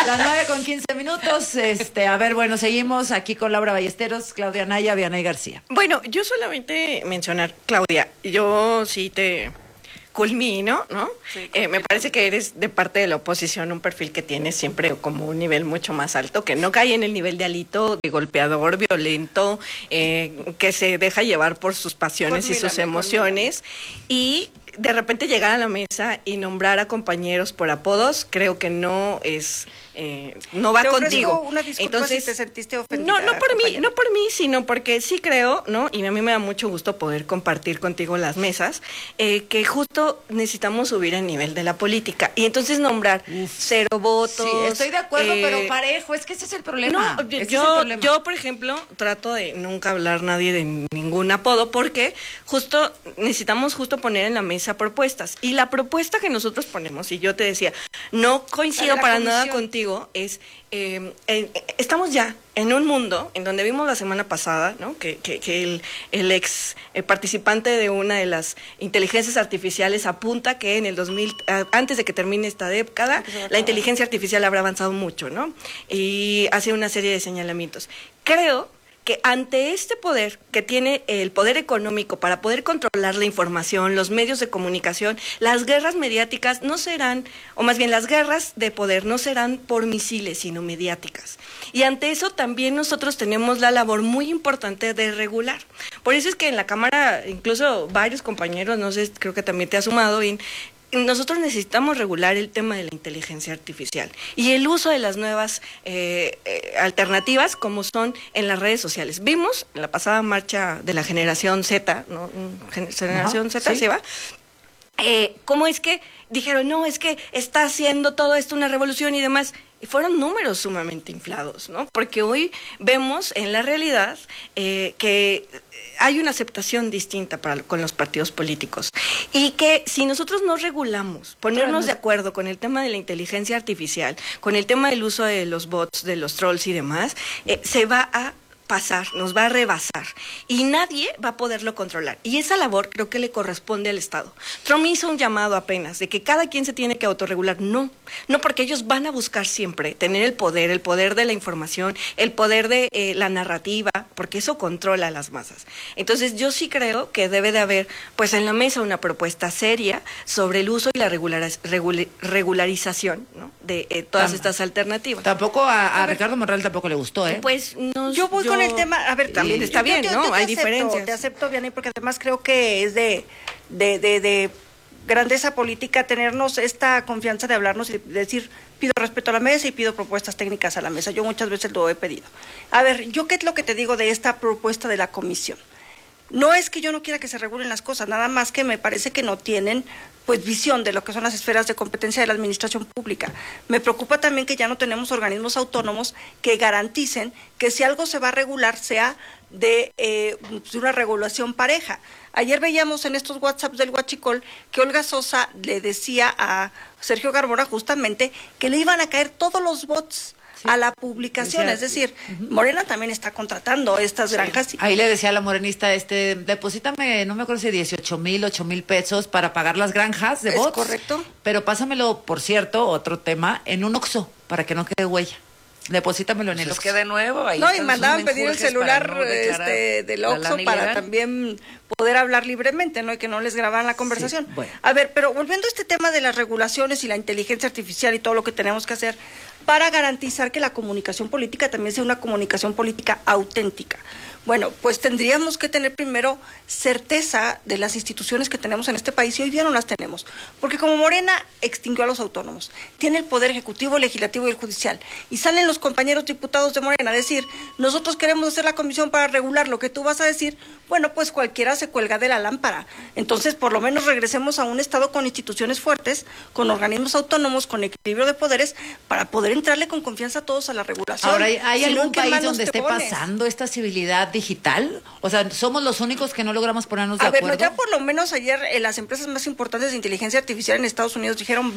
Las 9:15. A ver, bueno, seguimos aquí con Laura Ballesteros, Claudia Naya, Vianey García. Bueno, yo solamente mencionar, Claudia, yo sí te culmino, ¿no? Sí, me parece que eres de parte de la oposición un perfil que tiene siempre como un nivel mucho más alto, que no cae en el nivel de Alito, de golpeador, violento, que se deja llevar por sus pasiones y sus emociones, y de repente llegar a la mesa y nombrar a compañeros por apodos, creo que no es... no va contigo. Una disculpa. Entonces, si te sentiste ofendida. No por mí, sino porque sí creo, ¿no? Y a mí me da mucho gusto poder compartir contigo las mesas, que justo necesitamos subir el nivel de la política. Y entonces nombrar 0 votos. Sí, estoy de acuerdo, pero parejo, es que ese es el problema. No, yo, por ejemplo, trato de nunca hablar nadie de ningún apodo, porque justo necesitamos poner en la mesa propuestas. Y la propuesta que nosotros ponemos, y yo te decía, no coincido para nada contigo, es estamos ya en un mundo en donde vimos la semana pasada, ¿no? que el ex participante de una de las inteligencias artificiales apunta que en el 2000, antes de que termine esta década, la inteligencia artificial habrá avanzado mucho, ¿no? Y hace una serie de señalamientos. Creo que ante este poder que tiene el poder económico para poder controlar la información, los medios de comunicación, las guerras mediáticas no serán, o más bien las guerras de poder no serán por misiles, sino mediáticas. Y ante eso también nosotros tenemos la labor muy importante de regular. Por eso es que en la Cámara, incluso varios compañeros, no sé, creo que también te has sumado, nosotros necesitamos regular el tema de la inteligencia artificial y el uso de las nuevas alternativas como son en las redes sociales. Vimos en la pasada marcha de la generación Z, ¿no? Generación Z, ¿sí va? ¿Cómo es que dijeron, no, es que está haciendo todo esto una revolución y demás? Y fueron números sumamente inflados, ¿no? Porque hoy vemos en la realidad que hay una aceptación distinta con los partidos políticos y que si nosotros no regulamos, ponernos de acuerdo con el tema de la inteligencia artificial, con el tema del uso de los bots, de los trolls y demás, se va a pasar, nos va a rebasar y nadie va a poderlo controlar. Y esa labor creo que le corresponde al Estado. Trump hizo un llamado apenas de que cada quien se tiene que autorregular. No porque ellos van a buscar siempre tener el poder de la información, el poder de la narrativa, porque eso controla a las masas. Entonces yo sí creo que debe de haber pues en la mesa una propuesta seria sobre el uso y la regularización, ¿no? de todas estas alternativas. Tampoco a Ricardo Monreal tampoco le gustó, ¿eh? Pues yo voy con el tema, a ver, también está bien, ¿no? Hay diferencias. Te acepto, Vianey, porque además creo que es de grandeza política tenernos esta confianza de hablarnos y decir, pido respeto a la mesa y pido propuestas técnicas a la mesa. Yo muchas veces lo he pedido. A ver, ¿yo qué es lo que te digo de esta propuesta de la comisión? No es que yo no quiera que se regulen las cosas, nada más que me parece que no tienen pues visión de lo que son las esferas de competencia de la administración pública. Me preocupa también que ya no tenemos organismos autónomos que garanticen que si algo se va a regular sea de una regulación pareja. Ayer veíamos en estos WhatsApps del Huachicol que Olga Sosa le decía a Sergio Garmora justamente que le iban a caer todos los bots a la publicación, es decir, Morena también está contratando estas granjas. Ahí le decía a la morenista, deposítame, no me acuerdo si 18,000, 8,000 pesos para pagar las granjas de bots. Es correcto. Pero pásamelo, por cierto, otro tema, en un OXXO, para que no quede huella. Deposítamelo en el OXXO. Es que de nuevo ahí y mandaban pedir el celular del OXXO para también poder hablar libremente, ¿no? Y que no les grabaran la conversación. Sí, bueno. A ver, pero volviendo a este tema de las regulaciones y la inteligencia artificial y todo lo que tenemos que hacer para garantizar que la comunicación política también sea una comunicación política auténtica. Bueno, pues tendríamos que tener primero certeza de las instituciones que tenemos en este país y hoy día no las tenemos. Porque como Morena extinguió a los autónomos, tiene el poder ejecutivo, legislativo y el judicial. Y salen los compañeros diputados de Morena a decir, nosotros queremos hacer la comisión para regular lo que tú vas a decir. Bueno, pues cualquiera se cuelga de la lámpara. Entonces, por lo menos regresemos a un Estado con instituciones fuertes, con organismos autónomos, con equilibrio de poderes, para poder entrarle con confianza a todos a la regulación. Ahora, ¿hay algún país donde esté pasando esta civilidad digital? O sea, ¿somos los únicos que no logramos ponernos de acuerdo? A ver, no, ya por lo menos ayer las empresas más importantes de inteligencia artificial en Estados Unidos dijeron, va,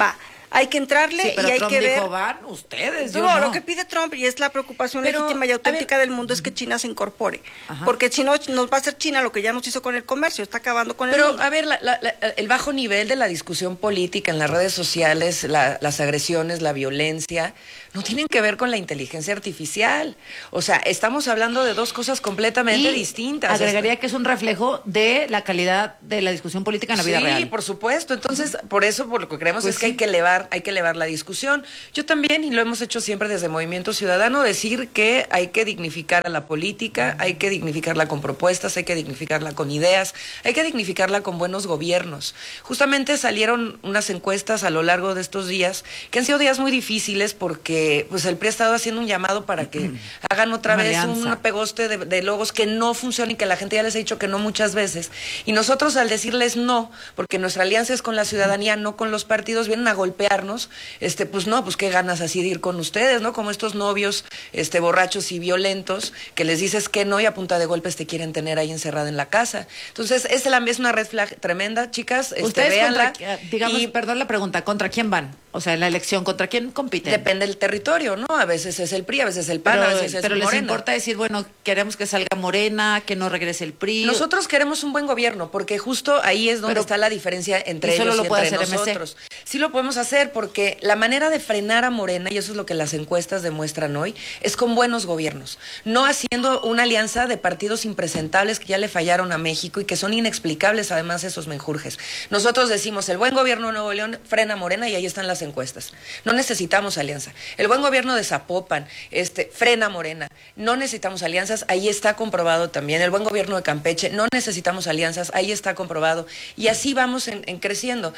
hay que entrarle Sí, pero y hay Trump que ver. dijo, van ustedes, yo No, no. lo que pide Trump, y es la preocupación Pero, legítima y auténtica del mundo, es que China se incorpore. Ajá. Porque si no, nos va a hacer China lo que ya nos hizo con el comercio, está acabando con el Pero, mundo. a ver, el bajo nivel de la discusión política en las redes sociales, las agresiones, la violencia, no tienen que ver con la inteligencia artificial. O sea, estamos hablando de dos cosas completamente Y distintas. agregaría que es un reflejo de la calidad de la discusión política en la vida real. Sí, por supuesto. Entonces, por eso, por lo que creemos Pues es que sí. hay que elevar la discusión. Yo también, y lo hemos hecho siempre desde Movimiento Ciudadano, decir que hay que dignificar a la política, hay que dignificarla con propuestas, hay que dignificarla con ideas, hay que dignificarla con buenos gobiernos. Justamente salieron unas encuestas a lo largo de estos días, que han sido días muy difíciles porque pues el PRI ha estado haciendo un llamado para que hagan otra Una vez alianza. un pegoste de logos que no funciona y que la gente ya les ha dicho que no muchas veces. Y nosotros al decirles no, porque nuestra alianza es con la ciudadanía, no con los partidos, vienen a golpearnos, pues no, pues qué ganas así de ir con ustedes, ¿no? Como estos novios, borrachos y violentos, que les dices que no y a punta de golpes te quieren tener ahí encerrada en la casa. Entonces, es una red flag tremenda, chicas, Ustedes véanla. digamos, Y perdón la pregunta, ¿contra quién van? O sea, en la elección, ¿contra quién compiten? depende del territorio, ¿no? A veces es el PRI, a veces el PAN, a veces es pero les Morena. importa decir, bueno, queremos que salga Morena, que no regrese el PRI. Nosotros queremos un buen gobierno, porque justo ahí es donde Pero- está la diferencia entre y solo ellos lo y puede entre hacer MC. nosotros. Sí lo podemos hacer, porque la manera de frenar a Morena, y eso es lo que las encuestas demuestran hoy, es con buenos gobiernos, no haciendo una alianza de partidos impresentables que ya le fallaron a México y que son inexplicables además esos menjurjes. Nosotros decimos, el buen gobierno de Nuevo León frena a Morena y ahí están las encuestas. No necesitamos alianza. El buen gobierno de Zapopan, frena a Morena. No necesitamos alianzas, ahí está comprobado también. El buen gobierno de Campeche, no necesitamos alianzas, ahí está comprobado. Y así vamos en creciendo.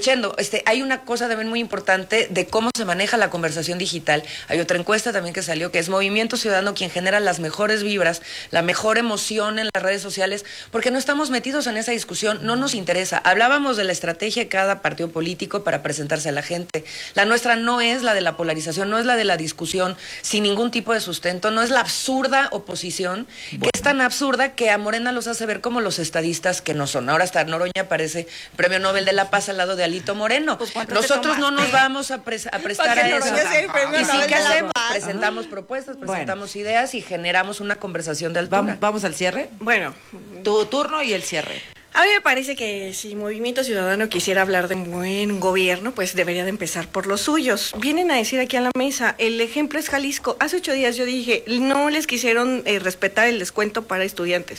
Hay una cosa también muy importante de cómo se maneja la conversación digital. Hay otra encuesta también que salió, que es Movimiento Ciudadano quien genera las mejores vibras, la mejor emoción en las redes sociales, porque no estamos metidos en esa discusión, no nos interesa. Hablábamos de la estrategia de cada partido político para presentarse a la gente. La nuestra no es la de la polarización, no es la de la discusión sin ningún tipo de sustento, no es la absurda oposición, que es tan absurda que a Morena los hace ver como los estadistas que no son. Ahora hasta Noroña parece Premio Nobel de la Paz al lado de Alito Moreno. Pues, ¿cuánto nosotros te no nos tomaste? vamos a prestar Para que a eso. Noroña sea el Premio Y sí, Nobel ¿qué de la hacemos? Paz? Presentamos propuestas, Bueno. presentamos ideas y generamos una conversación de altura. Vamos al cierre. Bueno, Tu turno y el cierre. a mí me parece que si Movimiento Ciudadano quisiera hablar de un buen gobierno, pues debería de empezar por los suyos. Vienen a decir aquí a la mesa, el ejemplo es Jalisco. Hace 8 días yo dije, no les quisieron respetar el descuento para estudiantes.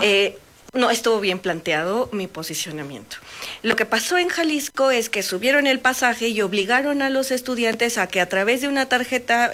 No estuvo bien planteado mi posicionamiento. Lo que pasó en Jalisco es que subieron el pasaje y obligaron a los estudiantes a que a través de una tarjeta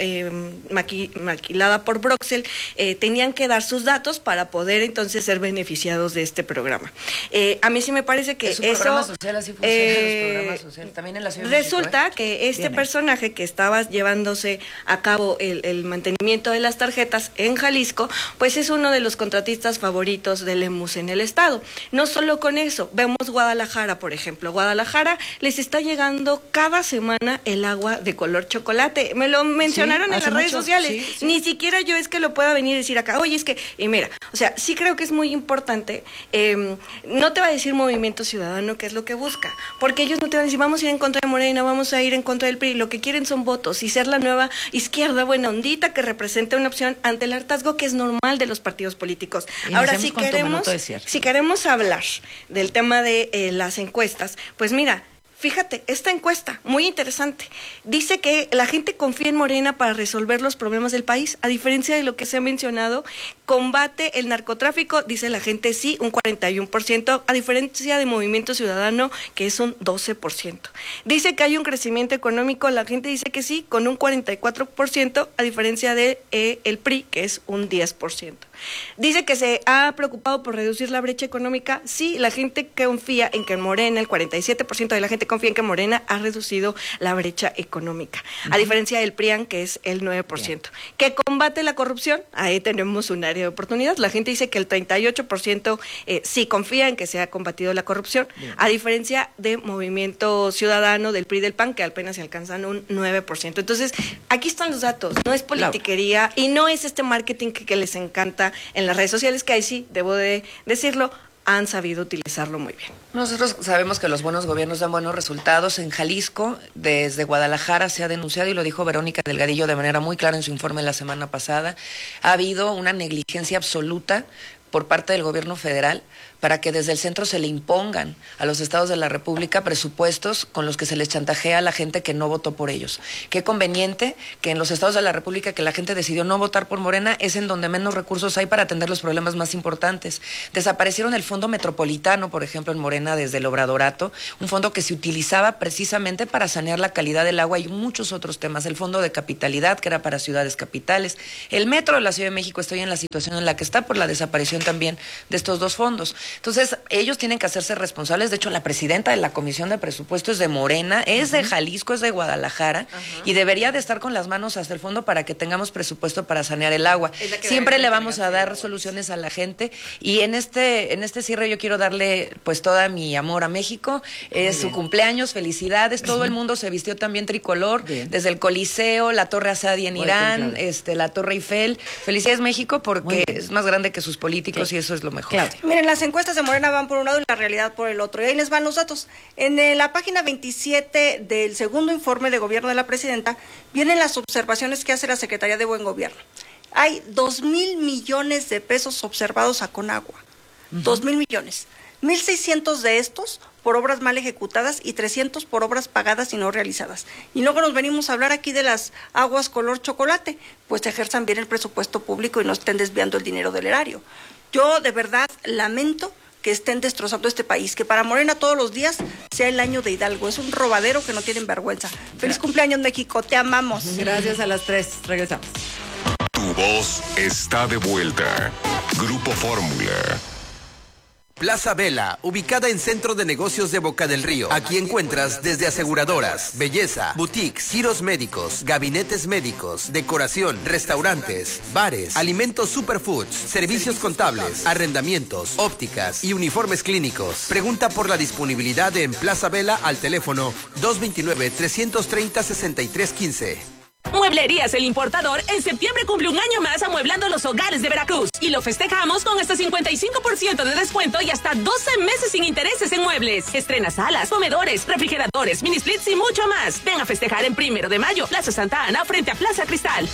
maquilada por Broxel tenían que dar sus datos para poder entonces ser beneficiados de este programa. A mí sí me parece que Es un eso programa social, así funcionan los programas sociales. También en la Ciudad de México, resulta que este Viene. personaje que estaba llevándose a cabo el mantenimiento de las tarjetas en Jalisco, pues es uno de los contratistas favoritos del Lemus en el estado. No solo con eso, vemos Guadalajara, por ejemplo. Guadalajara les está llegando cada semana el agua de color chocolate. Me lo mencionaron en hace las redes mucho, sociales. sí, sí. Ni siquiera yo es que lo pueda venir y decir acá, oye, es que, y mira, o sea, sí creo que es muy importante, no te va a decir Movimiento Ciudadano qué es lo que busca, porque ellos no te van a decir, vamos a ir en contra de Morena, vamos a ir en contra del PRI, lo que quieren son votos y ser la nueva izquierda buena ondita que represente una opción ante el hartazgo que es normal de los partidos políticos. Ahora, Iniciamos con tu minuto de cierre. si queremos hablar del tema de las encuestas, pues mira, fíjate, esta encuesta, muy interesante, dice que la gente confía en Morena para resolver los problemas del país, a diferencia de lo que se ha mencionado, combate el narcotráfico, dice la gente sí, un 41%, a diferencia de Movimiento Ciudadano, que es un 12%. Dice que hay un crecimiento económico, la gente dice que sí, con un 44%, a diferencia de el PRI, que es un 10%. Dice que se ha preocupado por reducir la brecha económica, sí, la gente confía en que Morena, el 47% de la gente confía en que Morena ha reducido la brecha económica, a diferencia del PRIAN, que es el 9%. ¿Que combate la corrupción? Ahí tenemos un área de oportunidad. La gente dice que el 38% sí confía en que se ha combatido la corrupción, a diferencia de Movimiento Ciudadano, del PRI, del PAN, que apenas se alcanzan un 9%. Entonces, aquí están los datos, no es politiquería y no es este marketing que les encanta en las redes sociales, que ahí sí, debo de decirlo, han sabido utilizarlo muy bien. Nosotros sabemos que los buenos gobiernos dan buenos resultados. En Jalisco, desde Guadalajara se ha denunciado, y lo dijo Verónica Delgadillo de manera muy clara en su informe la semana pasada, ha habido una negligencia absoluta por parte del gobierno federal para que desde el centro se le impongan a los estados de la República presupuestos con los que se les chantajea a la gente que no votó por ellos. Qué conveniente que en los estados de la República que la gente decidió no votar por Morena es en donde menos recursos hay para atender los problemas más importantes. Desaparecieron el Fondo Metropolitano, por ejemplo, en Morena desde el Obradorato, un fondo que se utilizaba precisamente para sanear la calidad del agua y muchos otros temas. El Fondo de Capitalidad, que era para ciudades capitales. El Metro de la Ciudad de México está en la situación en la que está por la desaparición también de estos dos fondos. Entonces, ellos tienen que hacerse responsables. De hecho, la presidenta de la Comisión de Presupuesto es de Morena, es de Jalisco, es de Guadalajara, y debería de estar con las manos hasta el fondo para que tengamos presupuesto para sanear el agua. Siempre le vamos a dar soluciones a la gente, y en este cierre yo quiero darle pues toda mi amor a México. Es su cumpleaños, felicidades. Todo el mundo se vistió también tricolor, desde el Coliseo, la Torre Asadi en Irán, la Torre Eiffel. Felicidades, México, porque es más grande que sus políticos y eso es lo mejor. Claro. Miren, las encuestas de Morena van por un lado y la realidad por el otro. Y ahí les van los datos. En la página 27 del segundo informe de gobierno de la presidenta vienen las observaciones que hace la Secretaría de Buen Gobierno. Hay 2,000 millones de pesos observados a Conagua. 2,000 millones. 1,600 de estos por obras mal ejecutadas y 300 por obras pagadas y no realizadas. Y luego nos venimos a hablar aquí de las aguas color chocolate. Pues ejerzan bien el presupuesto público y no estén desviando el dinero del erario. Yo de verdad lamento que estén destrozando este país, que para Morena todos los días sea el año de Hidalgo. Es un robadero que no tienen vergüenza. Feliz cumpleaños, México, te amamos. Gracias, a las 3. Regresamos. Tu voz está de vuelta. Grupo Fórmula. Plaza Vela, ubicada en Centro de Negocios de Boca del Río. Aquí encuentras desde aseguradoras, belleza, boutiques, giros médicos, gabinetes médicos, decoración, restaurantes, bares, alimentos superfoods, servicios contables, arrendamientos, ópticas y uniformes clínicos. Pregunta por la disponibilidad en Plaza Vela al teléfono 229-330-6315. Mueblerías El Importador en septiembre cumple un año más amueblando los hogares de Veracruz y lo festejamos con hasta 55% de descuento y hasta 12 meses sin intereses en muebles. Estrena salas, comedores, refrigeradores, mini splits y mucho más. Ven a festejar en 1 de mayo, Plaza Santa Ana, frente a Plaza Cristal.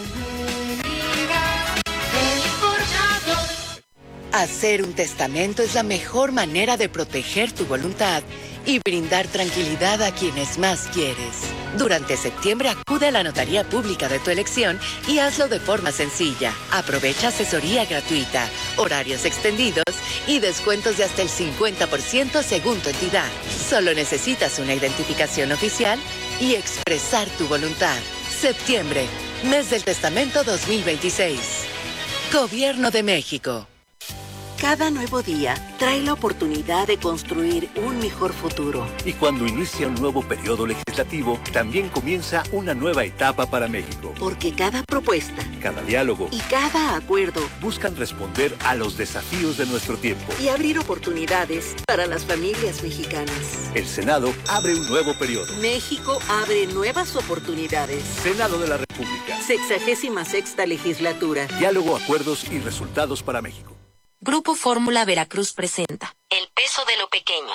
Hacer un testamento es la mejor manera de proteger tu voluntad y brindar tranquilidad a quienes más quieres. Durante septiembre acude a la notaría pública de tu elección y hazlo de forma sencilla. Aprovecha asesoría gratuita, horarios extendidos y descuentos de hasta el 50% según tu entidad. Solo necesitas una identificación oficial y expresar tu voluntad. Septiembre, mes del testamento 2026. Gobierno de México. Cada nuevo día trae la oportunidad de construir un mejor futuro. Y cuando inicia un nuevo periodo legislativo, también comienza una nueva etapa para México. Porque cada propuesta, cada diálogo y cada acuerdo buscan responder a los desafíos de nuestro tiempo y abrir oportunidades para las familias mexicanas. El Senado abre un nuevo periodo. México abre nuevas oportunidades. Senado de la República. 66ª legislatura. Diálogo, acuerdos y resultados para México. Grupo Fórmula Veracruz presenta El peso de lo pequeño.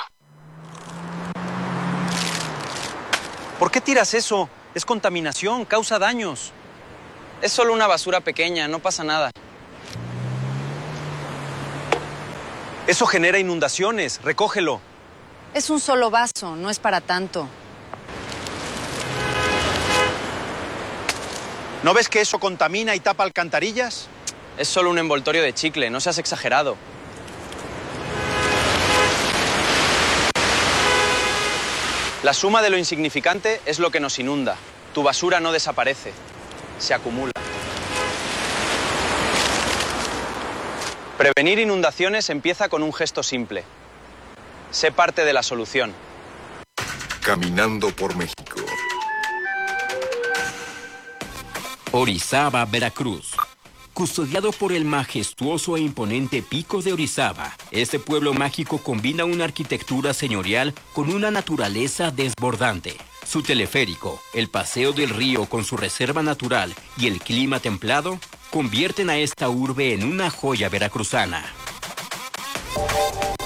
¿Por qué tiras eso? Es contaminación, causa daños. Es solo una basura pequeña, no pasa nada. Eso genera inundaciones, recógelo. Es un solo vaso, no es para tanto. ¿No ves que eso contamina y tapa alcantarillas? Es solo un envoltorio de chicle, no seas exagerado. La suma de lo insignificante es lo que nos inunda. Tu basura no desaparece, se acumula. Prevenir inundaciones empieza con un gesto simple. Sé parte de la solución. Caminando por México. Orizaba, Veracruz. Custodiado por el majestuoso e imponente Pico de Orizaba, este pueblo mágico combina una arquitectura señorial con una naturaleza desbordante. Su teleférico, el paseo del río con su reserva natural y el clima templado convierten a esta urbe en una joya veracruzana.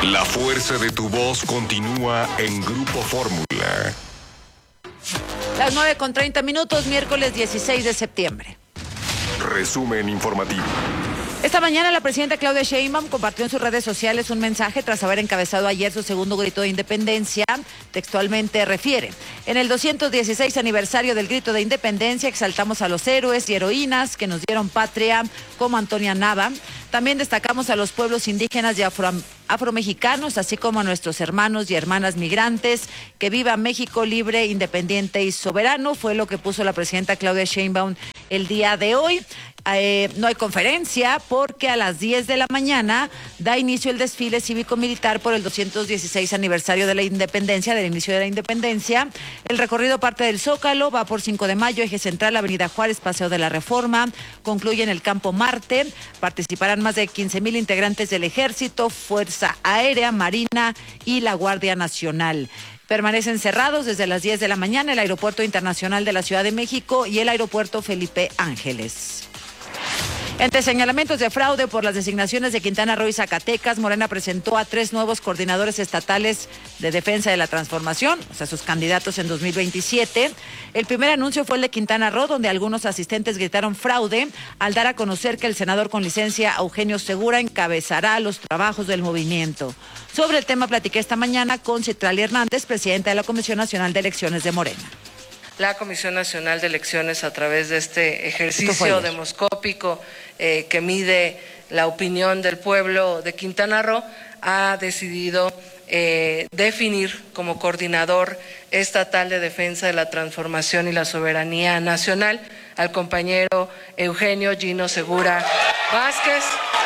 La fuerza de tu voz continúa en Grupo Fórmula. Las 9:30, miércoles 16 de septiembre. Resumen informativo. Esta mañana la presidenta Claudia Sheinbaum compartió en sus redes sociales un mensaje tras haber encabezado ayer su segundo grito de independencia. Textualmente refiere: en el 216 aniversario del grito de independencia exaltamos a los héroes y heroínas que nos dieron patria, como Antonia Nava. También destacamos a los pueblos indígenas y afromexicanos, así como a nuestros hermanos y hermanas migrantes. Que viva México libre, independiente y soberano, fue lo que puso la presidenta Claudia Sheinbaum el día de hoy. No hay conferencia porque a las 10 de la mañana da inicio el desfile cívico-militar por el 216 aniversario de la independencia, del inicio de la independencia. El recorrido parte del Zócalo, va por 5 de Mayo, Eje Central, Avenida Juárez, Paseo de la Reforma, concluye en el Campo Marte. Participarán más de 15,000 integrantes del Ejército, Fuerza Aérea, Marina y la Guardia Nacional. Permanecen cerrados desde las 10 de la mañana el Aeropuerto Internacional de la Ciudad de México y el Aeropuerto Felipe Ángeles. Entre señalamientos de fraude por las designaciones de Quintana Roo y Zacatecas, Morena presentó a 3 nuevos coordinadores estatales de defensa de la transformación, o sea, sus candidatos en 2027. El primer anuncio fue el de Quintana Roo, donde algunos asistentes gritaron fraude al dar a conocer que el senador con licencia Eugenio Segura encabezará los trabajos del movimiento. Sobre el tema platiqué esta mañana con Citlali Hernández, presidenta de la Comisión Nacional de Elecciones de Morena. La Comisión Nacional de Elecciones, a través de este ejercicio demoscópico que mide la opinión del pueblo de Quintana Roo, ha decidido definir como coordinador estatal de defensa de la transformación y la soberanía nacional al compañero Eugenio Gino Segura Vázquez,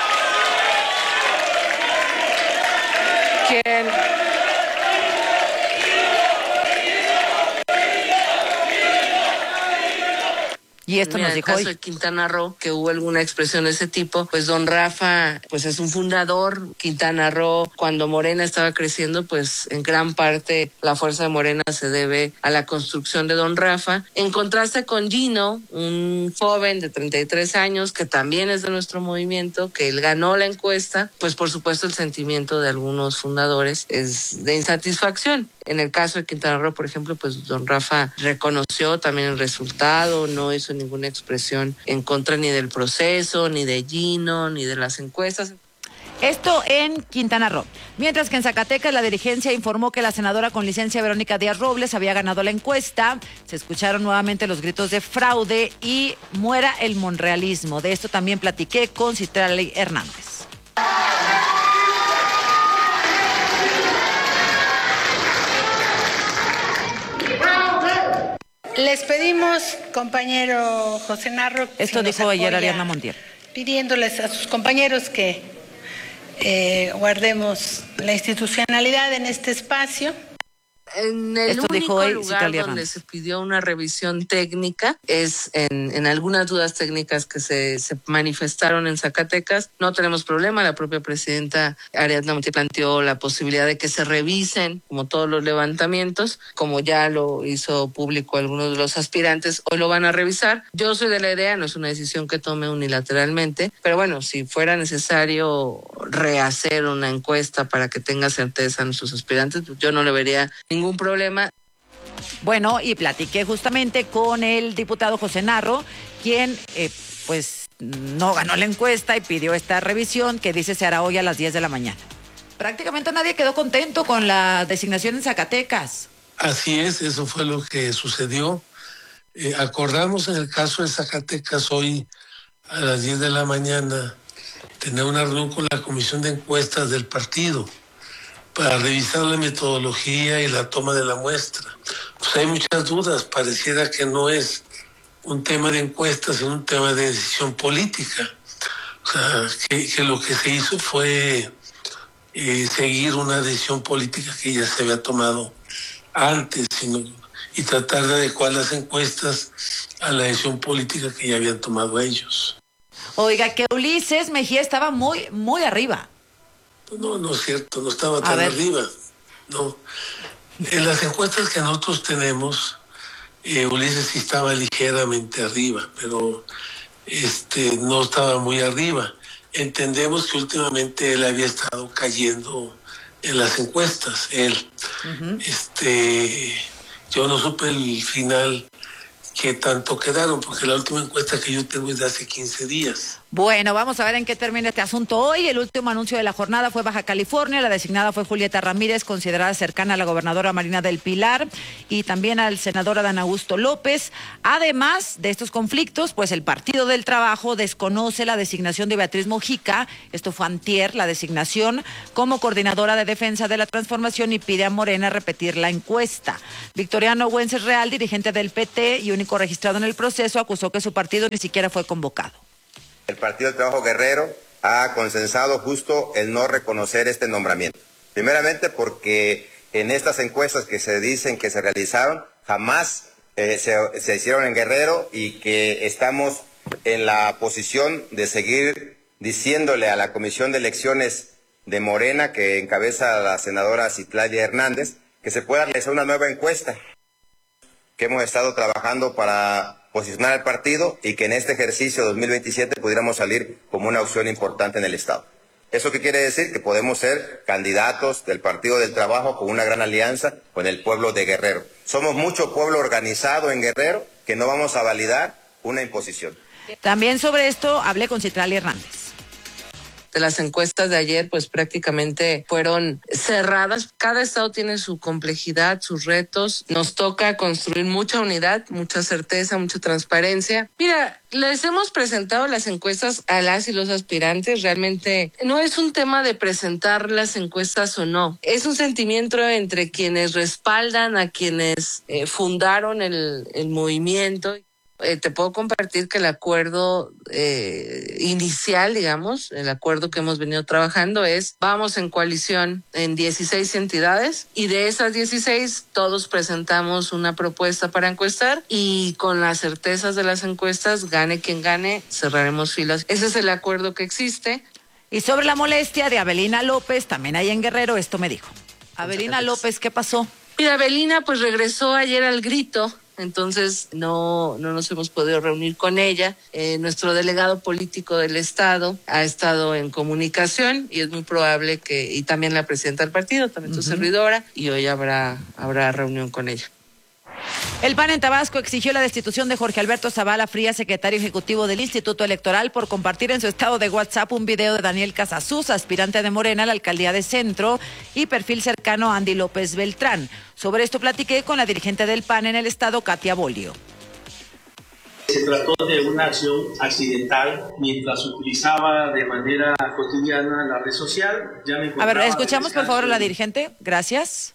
quien Y esto nos dijo hoy. En el caso de Quintana Roo, que hubo alguna expresión de ese tipo, pues don Rafa, pues es un fundador. Quintana Roo, cuando Morena estaba creciendo, pues en gran parte la fuerza de Morena se debe a la construcción de don Rafa. En contraste con Gino, un joven de 33 años, que también es de nuestro movimiento, que él ganó la encuesta, pues por supuesto el sentimiento de algunos fundadores es de insatisfacción. En el caso de Quintana Roo, por ejemplo, pues don Rafa reconoció también el resultado, no hizo ninguna expresión en contra ni del proceso, ni de Gino, ni de las encuestas. Esto en Quintana Roo. Mientras que en Zacatecas la dirigencia informó que la senadora con licencia Verónica Díaz Robles había ganado la encuesta. Se escucharon nuevamente los gritos de fraude y muera el monrealismo. De esto también platiqué con Citlali Hernández. Les pedimos, compañero José Narro, esto si dijo ayer Ariadna Montiel, pidiéndoles a sus compañeros que guardemos la institucionalidad en este espacio. En el único lugar donde se pidió una revisión técnica es en algunas dudas técnicas que se manifestaron en Zacatecas. No tenemos problema, la propia presidenta Ariadna Montiel planteó la posibilidad de que se revisen, como todos los levantamientos, como ya lo hizo público algunos de los aspirantes, hoy lo van a revisar. Yo soy de la idea, no es una decisión que tome unilateralmente, pero bueno, si fuera necesario rehacer una encuesta para que tenga certeza a nuestros aspirantes, pues yo no le vería ningún problema. Bueno, y platiqué justamente con el diputado José Narro, quien pues no ganó la encuesta y pidió esta revisión que dice se hará hoy a las 10 de la mañana. Prácticamente nadie quedó contento con la designación en Zacatecas. Así es, eso fue lo que sucedió. Acordamos en el caso de Zacatecas hoy a las 10 de la mañana tener una reunión con la Comisión de Encuestas del partido para revisar la metodología y la toma de la muestra. Pues hay muchas dudas, pareciera que no es un tema de encuestas, sino un tema de decisión política. O sea, que lo que se hizo fue seguir una decisión política que ya se había tomado antes, y tratar de adecuar las encuestas a la decisión política que ya habían tomado ellos. Oiga, que Ulises Mejía estaba muy, muy arriba. No es cierto, no estaba tan arriba. No. En las encuestas que nosotros tenemos, Ulises sí estaba ligeramente arriba, pero no estaba muy arriba. Entendemos que últimamente él había estado cayendo en las encuestas, él. Yo no supe el final qué tanto quedaron, porque la última encuesta que yo tengo es de hace 15 días. Bueno, vamos a ver en qué termina este asunto hoy. El último anuncio de la jornada fue Baja California. La designada fue Julieta Ramírez, considerada cercana a la gobernadora Marina del Pilar y también al senador Adán Augusto López. Además de estos conflictos, pues el Partido del Trabajo desconoce la designación de Beatriz Mojica, esto fue antier, la designación como coordinadora de defensa de la transformación, y pide a Morena repetir la encuesta. Victoriano Güences Real, dirigente del PT y único registrado en el proceso, acusó que su partido ni siquiera fue convocado. El Partido del Trabajo Guerrero ha consensado justo el no reconocer este nombramiento. Primeramente porque en estas encuestas que se dicen que se realizaron, jamás se hicieron en Guerrero, y que estamos en la posición de seguir diciéndole a la Comisión de Elecciones de Morena, que encabeza la senadora Citlali Hernández, que se pueda realizar una nueva encuesta, que hemos estado trabajando para posicionar al partido y que en este ejercicio 2027 pudiéramos salir como una opción importante en el Estado. ¿Eso qué quiere decir? Que podemos ser candidatos del Partido del Trabajo con una gran alianza con el pueblo de Guerrero. Somos mucho pueblo organizado en Guerrero que no vamos a validar una imposición. También sobre esto hablé con Citlali Hernández. De las encuestas de ayer, pues prácticamente fueron cerradas. Cada estado tiene su complejidad, sus retos. Nos toca construir mucha unidad, mucha certeza, mucha transparencia. Mira, les hemos presentado las encuestas a las y los aspirantes. Realmente no es un tema de presentar las encuestas o no. Es un sentimiento entre quienes respaldan a quienes fundaron el movimiento. Te puedo compartir que el acuerdo inicial, digamos, el acuerdo que hemos venido trabajando es: vamos en coalición en 16 entidades, y de esas 16 todos presentamos una propuesta para encuestar, y con las certezas de las encuestas, gane quien gane, cerraremos filas. Ese es el acuerdo que existe. Y sobre la molestia de Avelina López, también ahí en Guerrero, esto me dijo. Avelina López, ¿qué pasó? Mira, Avelina pues regresó ayer al grito. Entonces no nos hemos podido reunir con ella. Nuestro delegado político del Estado ha estado en comunicación, y es muy probable que, y también la presidenta del partido, también su servidora, y hoy habrá reunión con ella. El PAN en Tabasco exigió la destitución de Jorge Alberto Zavala Frías, secretario ejecutivo del Instituto Electoral, por compartir en su estado de WhatsApp un video de Daniel Casasus, aspirante de Morena a la alcaldía de Centro y perfil cercano a Andy López Beltrán. Sobre esto platiqué con la dirigente del PAN en el estado, Katia Bolio. Se trató de una acción accidental mientras utilizaba de manera cotidiana la red social. A ver, escuchamos por favor a la dirigente. Gracias.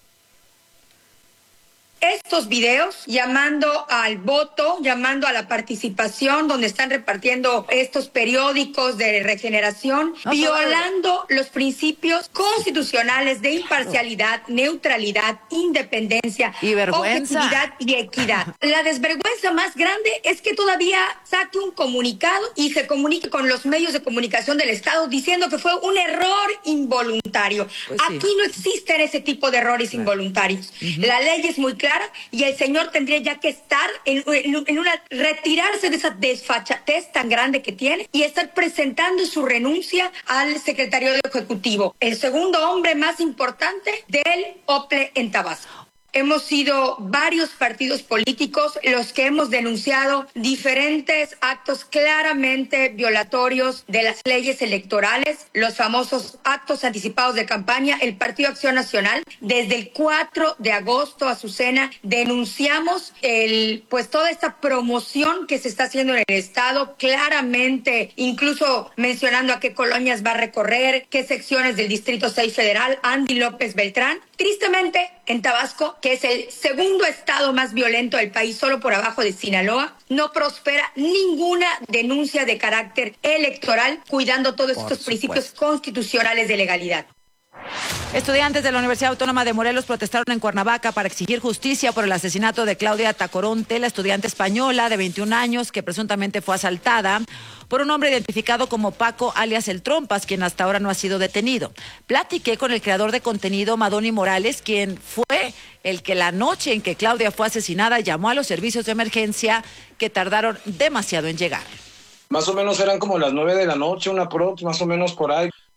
Estos videos llamando al voto, llamando a la participación, donde están repartiendo estos periódicos de regeneración, violando los principios constitucionales de imparcialidad, neutralidad, independencia, objetividad y equidad. La desvergüenza más grande es que todavía saque un comunicado y se comunique con los medios de comunicación del Estado diciendo que fue un error involuntario. Pues sí. Aquí no existen ese tipo de errores involuntarios. La ley es muy clara, y el señor tendría ya que estar retirarse de esa desfachatez tan grande que tiene y estar presentando su renuncia al secretario ejecutivo, el segundo hombre más importante del OPLE en Tabasco. Hemos sido varios partidos políticos los que hemos denunciado diferentes actos claramente violatorios de las leyes electorales, los famosos actos anticipados de campaña. El Partido Acción Nacional, desde el 4 de agosto, Azucena, denunciamos toda esta promoción que se está haciendo en el Estado, claramente, incluso mencionando a qué colonias va a recorrer, qué secciones del Distrito 6 Federal, Andy López Beltrán. Tristemente, en Tabasco, que es el segundo estado más violento del país, solo por abajo de Sinaloa, no prospera ninguna denuncia de carácter electoral, cuidando todos estos principios constitucionales de legalidad. Estudiantes de la Universidad Autónoma de Morelos protestaron en Cuernavaca para exigir justicia por el asesinato de Claudia Tacoronte, la estudiante española de 21 años que presuntamente fue asaltada por un hombre identificado como Paco, alias El Trompas, quien hasta ahora no ha sido detenido. Platiqué con el creador de contenido, Madoni Morales, quien fue el que la noche en que Claudia fue asesinada llamó a los servicios de emergencia, que tardaron demasiado en llegar. Más o menos eran como las 9 de la noche, una prox, más o menos por ahí.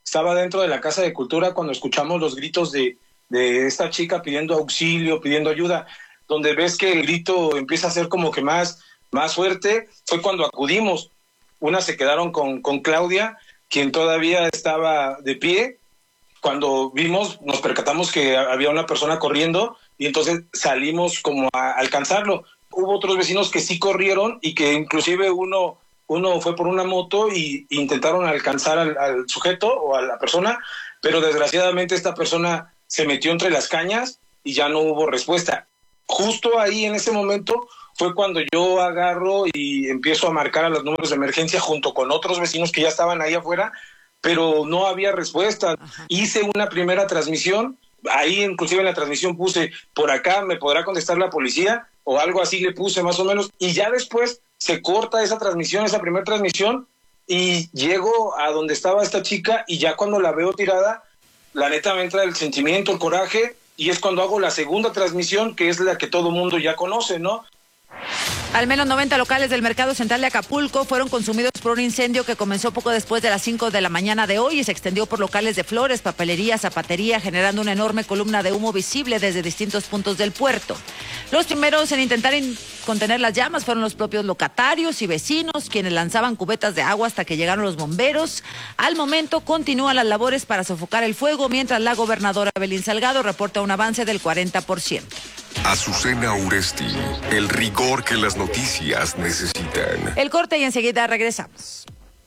estaba dentro de la Casa de Cultura cuando escuchamos los gritos de esta chica pidiendo auxilio, pidiendo ayuda. Donde ves que el grito empieza a ser como que más fuerte, fue cuando acudimos. Unas se quedaron con Claudia, quien todavía estaba de pie. Cuando vimos, nos percatamos que había una persona corriendo y entonces salimos como a alcanzarlo. Hubo otros vecinos que sí corrieron y que inclusive uno fue por una moto y intentaron alcanzar al sujeto o a la persona, pero desgraciadamente esta persona se metió entre las cañas y ya no hubo respuesta. Justo ahí en ese momento fue cuando yo agarro y empiezo a marcar a los números de emergencia junto con otros vecinos que ya estaban ahí afuera, pero no había respuesta. Hice una primera transmisión, ahí inclusive en la transmisión puse, por acá me podrá contestar la policía, o algo así le puse más o menos, y ya después se corta esa transmisión, esa primera transmisión, y llego a donde estaba esta chica, y ya cuando la veo tirada, la neta me entra el sentimiento, el coraje, y es cuando hago la segunda transmisión, que es la que todo mundo ya conoce, ¿no? Al menos 90 locales del Mercado Central de Acapulco fueron consumidos por un incendio que comenzó poco después de las 5 de la mañana de hoy y se extendió por locales de flores, papelería, zapatería, generando una enorme columna de humo visible desde distintos puntos del puerto. Los primeros en intentar contener las llamas fueron los propios locatarios y vecinos, quienes lanzaban cubetas de agua hasta que llegaron los bomberos. Al momento continúan las labores para sofocar el fuego, mientras la gobernadora Evelyn Salgado reporta un avance del 40%. Azucena Uresti, el rigor que las noticias necesitan. El corte y enseguida regresamos.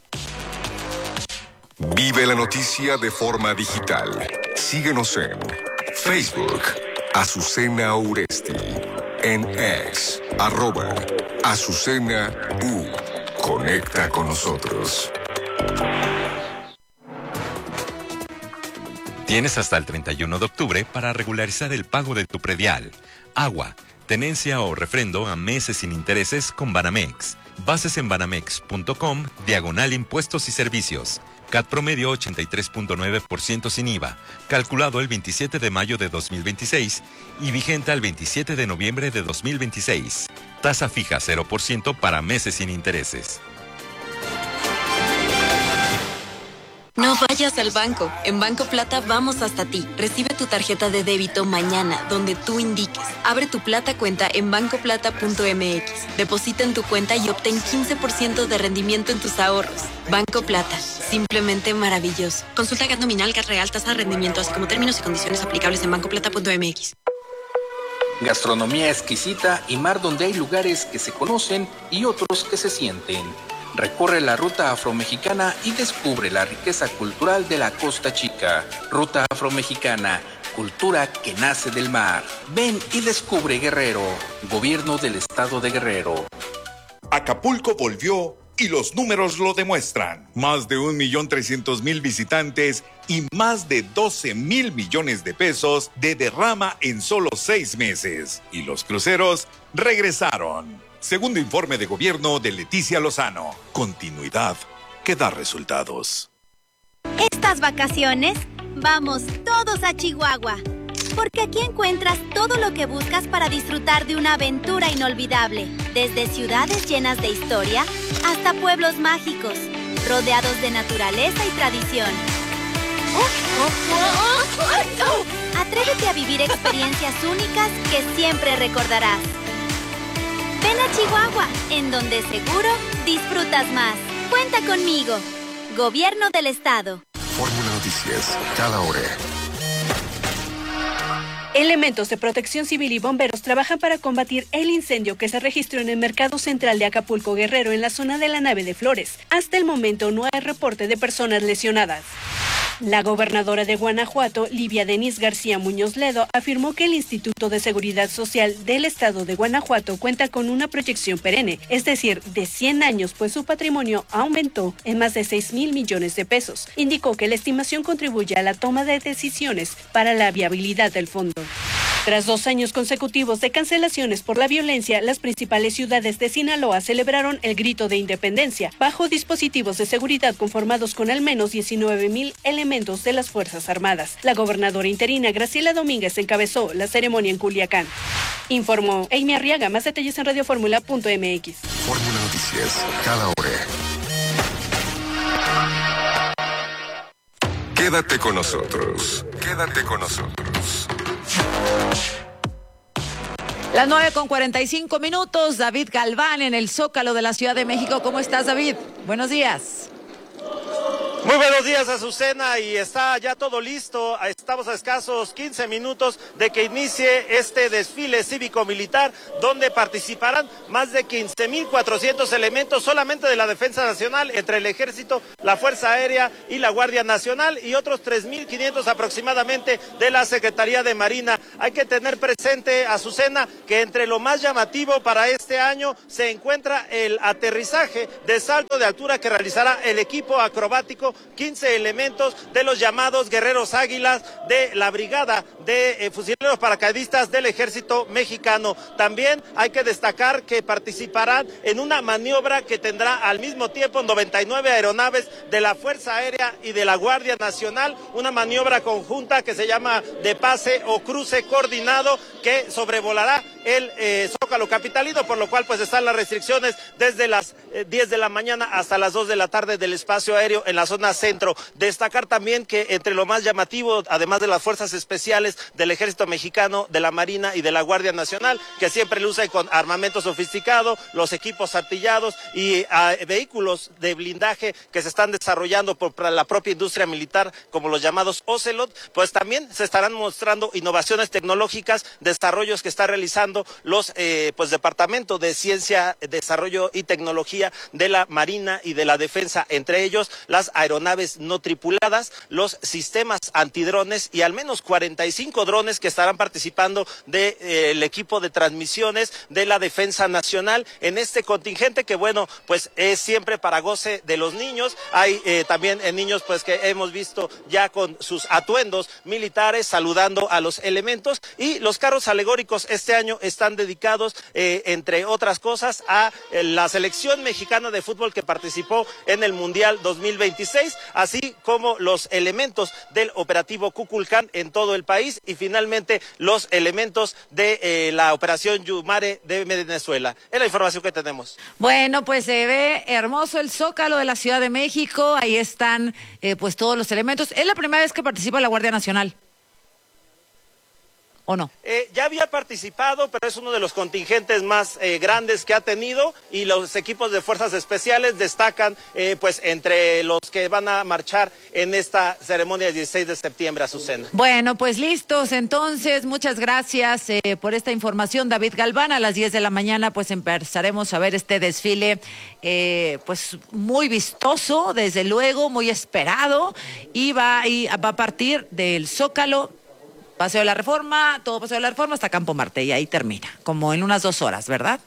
Vive la noticia de forma digital. Síguenos en Facebook, Azucena Uresti, en X, @Azucena U. Conecta con nosotros. Tienes hasta el 31 de octubre para regularizar el pago de tu predial, agua, tenencia o refrendo a meses sin intereses con Banamex. Bases en banamex.com/impuestos y servicios. CAT promedio 83.9% sin IVA, calculado el 27 de mayo de 2026 y vigente al 27 de noviembre de 2026. Tasa fija 0% para meses sin intereses. No vayas al banco. En Banco Plata vamos hasta ti. Recibe tu tarjeta de débito mañana, donde tú indiques. Abre tu Plata cuenta en bancoplata.mx. Deposita en tu cuenta y obtén 15% de rendimiento en tus ahorros. Banco Plata. Simplemente maravilloso. Consulta GAT nominal, GAT real, tasa de rendimiento, así como términos y condiciones aplicables en bancoplata.mx. Gastronomía exquisita y mar donde hay lugares que se conocen y otros que se sienten. Recorre la Ruta Afromexicana y descubre la riqueza cultural de la Costa Chica. Ruta Afromexicana, cultura que nace del mar. Ven y descubre Guerrero. Gobierno del Estado de Guerrero. Acapulco volvió y los números lo demuestran. Más de 1.300.000 visitantes y más de 12.000 millones de pesos de derrama en solo 6 meses. Y los cruceros regresaron. Segundo informe de gobierno de Leticia Lozano. Continuidad que da resultados. Estas vacaciones, vamos todos a Chihuahua. Porque aquí encuentras todo lo que buscas para disfrutar de una aventura inolvidable. Desde ciudades llenas de historia hasta pueblos mágicos, rodeados de naturaleza y tradición. Atrévete a vivir experiencias únicas que siempre recordarás. Ven a Chihuahua, en donde seguro disfrutas más. Cuenta conmigo. Gobierno del Estado. Fórmula Noticias, cada hora. Elementos de Protección Civil y bomberos trabajan para combatir el incendio que se registró en el Mercado Central de Acapulco Guerrero en la zona de la Nave de Flores. Hasta el momento no hay reporte de personas lesionadas. La gobernadora de Guanajuato, Livia Denise García Muñoz Ledo, afirmó que el Instituto de Seguridad Social del Estado de Guanajuato cuenta con una proyección perenne, es decir, de 100 años, pues su patrimonio aumentó en más de 6,000 millones de pesos. Indicó que la estimación contribuye a la toma de decisiones para la viabilidad del fondo. Tras 2 años consecutivos de cancelaciones por la violencia, las principales ciudades de Sinaloa celebraron el Grito de Independencia, bajo dispositivos de seguridad conformados con al menos 19,000 elementos de las Fuerzas Armadas. La gobernadora interina Graciela Domínguez encabezó la ceremonia en Culiacán. Informó Amy Arriaga. Más detalles en radioformula.mx. Fórmula Noticias, cada hora. Quédate con nosotros. Quédate con nosotros. Las 9:45. David Galván en el Zócalo de la Ciudad de México. ¿Cómo estás, David? Buenos días. Muy buenos días, Azucena, y está ya todo listo. Estamos a escasos 15 minutos de que inicie este desfile cívico-militar, donde participarán más de 15,400 elementos solamente de la Defensa Nacional, entre el Ejército, la Fuerza Aérea y la Guardia Nacional, y otros 3,500 aproximadamente de la Secretaría de Marina. Hay que tener presente, Azucena, que entre lo más llamativo para este año se encuentra el aterrizaje de salto de altura que realizará el equipo acrobático, 15 elementos de los llamados Guerreros Águilas de la Brigada de Fusileros Paracaidistas del Ejército Mexicano. También hay que destacar que participarán en una maniobra que tendrá al mismo tiempo 99 aeronaves de la Fuerza Aérea y de la Guardia Nacional, una maniobra conjunta que se llama de pase o cruce coordinado, que sobrevolará el Zócalo capitalino, por lo cual pues están las restricciones desde las 10 de la mañana hasta las 2 de la tarde del espacio aéreo en la zona centro. Destacar también que entre lo más llamativo, además de las fuerzas especiales del Ejército Mexicano, de la Marina y de la Guardia Nacional, que siempre lucen con armamento sofisticado, los equipos artillados y vehículos de blindaje que se están desarrollando por la propia industria militar, como los llamados Ocelot, pues también se estarán mostrando innovaciones tecnológicas, desarrollos que está realizando los Departamento de Ciencia, Desarrollo y Tecnología de la Marina y de la Defensa, entre ellos las aeronaves no tripuladas, los sistemas antidrones y al menos 45 drones que estarán participando del equipo de transmisiones de la Defensa Nacional en este contingente que, bueno, pues es siempre para goce de los niños. Hay también niños pues que hemos visto ya con sus atuendos militares saludando a los elementos, y los carros alegóricos este año están dedicados, entre otras cosas, a la selección mexicana de fútbol que participó en el Mundial 2026, así como los elementos del operativo Kukulcán en todo el país, y finalmente los elementos de la operación Yumare de Venezuela. Es la información que tenemos. Bueno, pues se ve hermoso el Zócalo de la Ciudad de México. Ahí están pues todos los elementos. ¿Es la primera vez que participa la Guardia Nacional? ¿O no? Ya había participado, pero es uno de los contingentes más grandes que ha tenido, y los equipos de fuerzas especiales destacan pues entre los que van a marchar en esta ceremonia del 16 de septiembre, Azucena. Bueno, pues listos, entonces, muchas gracias por esta información, David Galván. A las 10 de la mañana pues empezaremos a ver este desfile pues muy vistoso, desde luego, muy esperado, y va a partir del Zócalo, Paseo de la Reforma, todo Paseo de la Reforma hasta Campo Marte, y ahí termina, como en unas 2 horas, ¿verdad?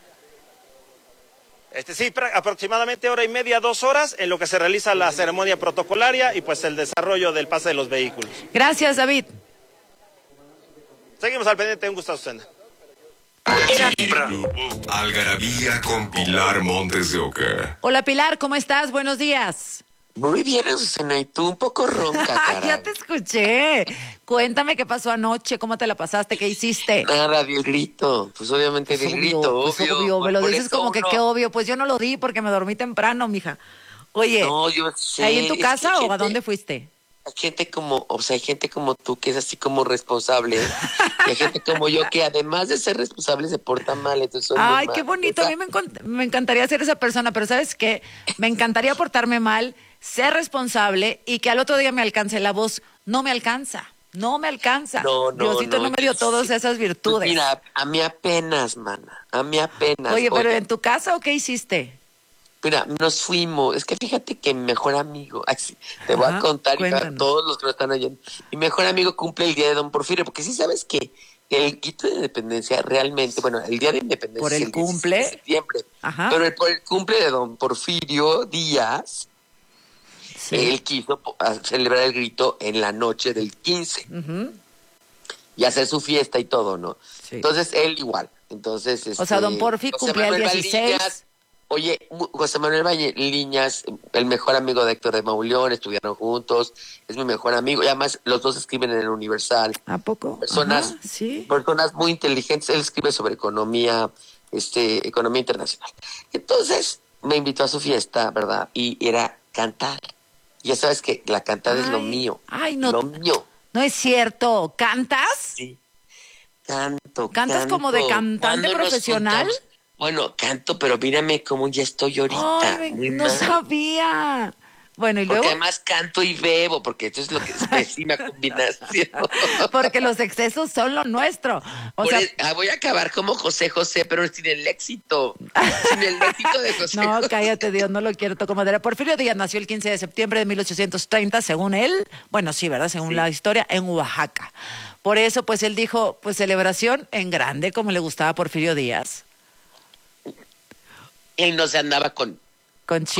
Sí, aproximadamente 1:30, 2 horas, en lo que se realiza la ceremonia protocolaria y pues el desarrollo del pase de los vehículos. Gracias, David. Seguimos al pendiente, un gusto, Azucena. Algarabía con Pilar Montes de Oca. Hola, Pilar, ¿cómo estás? Buenos días. Muy bien, Azucena, y tú un poco ronca, cara. Ya te escuché. Cuéntame qué pasó anoche, cómo te la pasaste, qué hiciste. Nada, di el grito. Pues obviamente di el grito, pues obvio. Me lo dices como que qué obvio. Pues yo no lo di porque me dormí temprano, mija. Oye, no, yo sé. ¿Ahí en tu casa o a dónde fuiste? Hay gente como tú que es así como responsable. Y hay gente como yo que además de ser responsable se porta mal. Entonces ay, qué bonito. A mí me encantaría ser esa persona, pero ¿sabes qué? Me encantaría portarme mal, ser responsable y que al otro día me alcance la voz. No me alcanza. No, Diosito no me dio todas esas virtudes. Pues mira, a mí apenas, mana. A mí apenas. Oye, pero ¿en tu casa o qué hiciste? Mira, nos fuimos. Es que fíjate que mi mejor amigo, así, te voy a contar y a todos los que lo están oyendo. Mi mejor amigo cumple el día de Don Porfirio, porque sí sabes que el grito de independencia realmente, bueno, el día de independencia por el cumple de septiembre, pero por el cumple de Don Porfirio Díaz, él quiso celebrar el grito en la noche del 15 y hacer su fiesta y todo, ¿no? Sí. Entonces él igual. Entonces, o sea, Don Porfi cumplía el 16. Oye, José Manuel Liñas, el mejor amigo de Héctor de Mauleón, estuvieron juntos, es mi mejor amigo, y además los dos escriben en el Universal. ¿A poco? Personas muy inteligentes, él escribe sobre economía internacional. Entonces, me invitó a su fiesta, ¿verdad? Y era cantar. Ya sabes que la cantada es lo mío. Ay, no. Lo mío. No es cierto. ¿Cantas? Sí. Canto. ¿Cantas como de cantante profesional? Bueno, canto, pero mírame cómo ya estoy ahorita. Ay, no sabía. Bueno, y luego. Porque además canto y bebo, porque eso es lo que es pésima combinación. Porque los excesos son lo nuestro. Voy a acabar como José José, pero sin el éxito. Sin el éxito de José No, José. cállate, Dios, no lo quiero tocar madera. Porfirio Díaz nació el 15 de septiembre de 1830, según él. Bueno, sí, ¿verdad? Según la historia, en Oaxaca. Por eso, pues, él dijo, pues, celebración en grande, como le gustaba a Porfirio Díaz. Él no se andaba con